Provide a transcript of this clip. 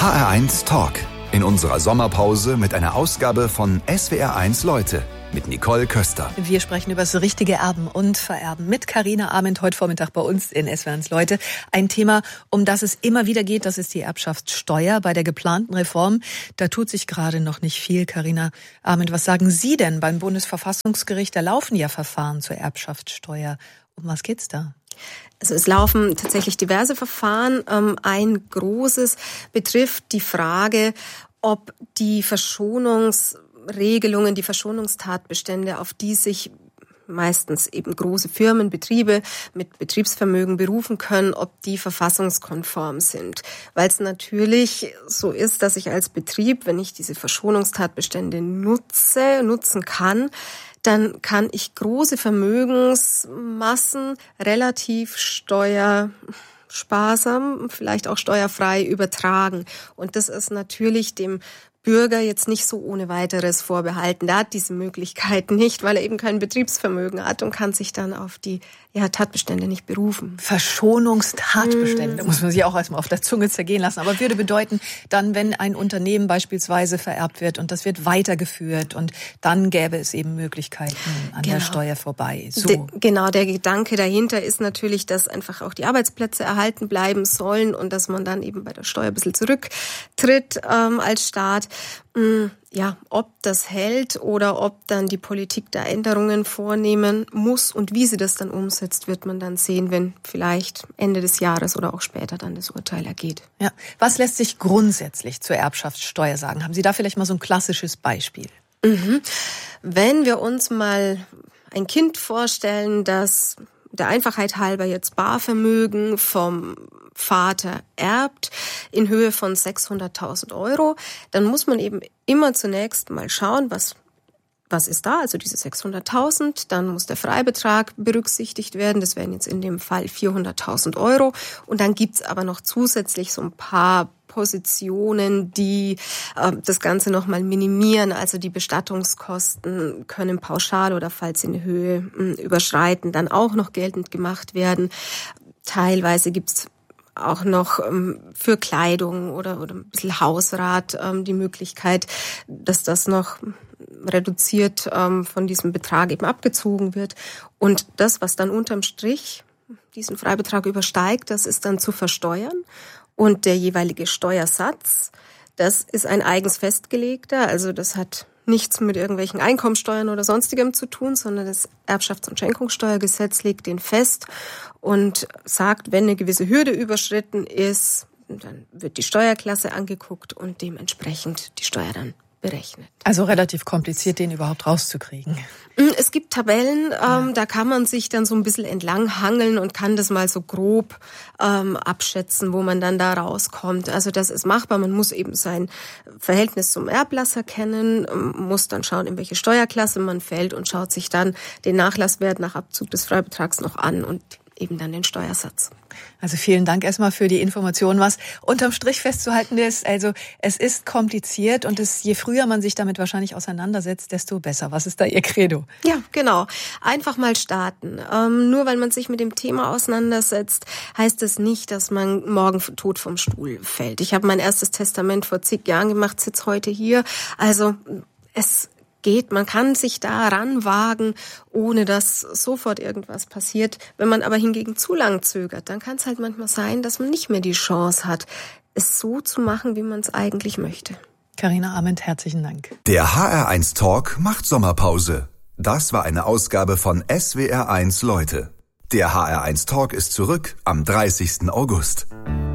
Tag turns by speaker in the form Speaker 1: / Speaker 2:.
Speaker 1: HR1 Talk. In unserer Sommerpause mit einer Ausgabe von SWR1 Leute mit Nicole Köster.
Speaker 2: Wir sprechen über das richtige Erben und Vererben mit Carina Arment heute Vormittag bei uns in SWR1 Leute. Ein Thema, um das es immer wieder geht, das ist die Erbschaftssteuer. Bei der geplanten Reform, da tut sich gerade noch nicht viel. Carina Arment, was sagen Sie denn beim Bundesverfassungsgericht? Da laufen ja Verfahren zur Erbschaftssteuer. Um was geht's da?
Speaker 3: Also es laufen tatsächlich diverse Verfahren. Ein großes betrifft die Frage, ob die Verschonungsregelungen, die Verschonungstatbestände, auf die sich meistens eben große Firmen, Betriebe mit Betriebsvermögen berufen können, ob die verfassungskonform sind. Weil es natürlich so ist, dass ich als Betrieb, wenn ich diese Verschonungstatbestände nutzen kann, dann kann ich große Vermögensmassen relativ steuersparsam, vielleicht auch steuerfrei übertragen. Und das ist natürlich dem Bürger jetzt nicht so ohne weiteres vorbehalten. Der hat diese Möglichkeit nicht, weil er eben kein Betriebsvermögen hat und kann sich dann auf die Tatbestände nicht berufen.
Speaker 2: Verschonungstatbestände, muss man sich auch erstmal auf der Zunge zergehen lassen. Aber würde bedeuten, dann, wenn ein Unternehmen beispielsweise vererbt wird und das wird weitergeführt und dann gäbe es eben Möglichkeiten an der Steuer vorbei. So.
Speaker 3: Genau, der Gedanke dahinter ist natürlich, dass einfach auch die Arbeitsplätze erhalten bleiben sollen und dass man dann eben bei der Steuer ein bisschen zurücktritt als Staat. Ja, ob das hält oder ob dann die Politik da Änderungen vornehmen muss und wie sie das dann umsetzt, wird man dann sehen, wenn vielleicht Ende des Jahres oder auch später dann das Urteil ergeht.
Speaker 2: Ja. Was lässt sich grundsätzlich zur Erbschaftssteuer sagen? Haben Sie da vielleicht mal so ein klassisches Beispiel?
Speaker 3: Wenn wir uns mal ein Kind vorstellen, das der Einfachheit halber jetzt Barvermögen vom Vater erbt in Höhe von 600.000 €, dann muss man eben immer zunächst mal schauen, was ist da, also diese 600.000, dann muss der Freibetrag berücksichtigt werden, das wären jetzt in dem Fall 400.000 € und dann gibt's aber noch zusätzlich so ein paar Positionen, die das Ganze nochmal minimieren, also die Bestattungskosten können pauschal oder falls sie eine Höhe überschreiten, dann auch noch geltend gemacht werden. Teilweise gibt's auch noch für Kleidung oder ein bisschen Hausrat die Möglichkeit, dass das noch reduziert von diesem Betrag eben abgezogen wird. Und das, was dann unterm Strich diesen Freibetrag übersteigt, das ist dann zu versteuern. Und der jeweilige Steuersatz, das ist ein eigens festgelegter, also das hat nichts mit irgendwelchen Einkommensteuern oder sonstigem zu tun, sondern das Erbschafts- und Schenkungssteuergesetz legt den fest und sagt, wenn eine gewisse Hürde überschritten ist, dann wird die Steuerklasse angeguckt und dementsprechend die Steuer dann berechnet.
Speaker 2: Also relativ kompliziert, den überhaupt rauszukriegen.
Speaker 3: Es gibt Tabellen, da kann man sich dann so ein bisschen entlang hangeln und kann das mal so grob abschätzen, wo man dann da rauskommt. Also das ist machbar. Man muss eben sein Verhältnis zum Erblasser kennen, muss dann schauen, in welche Steuerklasse man fällt und schaut sich dann den Nachlasswert nach Abzug des Freibetrags noch an und eben dann den Steuersatz.
Speaker 2: Also vielen Dank erstmal für die Information. Was unterm Strich festzuhalten ist, also es ist kompliziert und je früher man sich damit wahrscheinlich auseinandersetzt, desto besser. Was ist da Ihr Credo?
Speaker 3: Ja, genau. Einfach mal starten. Nur weil man sich mit dem Thema auseinandersetzt, heißt das nicht, dass man morgen tot vom Stuhl fällt. Ich habe mein erstes Testament vor zig Jahren gemacht, sitze heute hier. Also es geht, man kann sich da ranwagen, ohne dass sofort irgendwas passiert. Wenn man aber hingegen zu lang zögert, dann kann es halt manchmal sein, dass man nicht mehr die Chance hat, es so zu machen, wie man es eigentlich möchte.
Speaker 2: Carina Arment, herzlichen Dank.
Speaker 1: Der HR1 Talk macht Sommerpause. Das war eine Ausgabe von SWR1 Leute. Der HR1 Talk ist zurück am 30. August.